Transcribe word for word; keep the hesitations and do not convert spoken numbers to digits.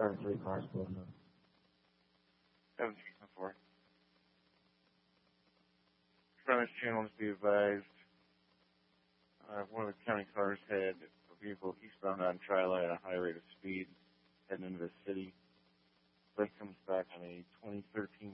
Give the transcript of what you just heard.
seven three cars pulling up. seven three seven four. From this channel, to be advised, uh, one of the county cars had a vehicle eastbound on Tri-Light at a high rate of speed heading into the city. Brake comes back on a twenty thirteen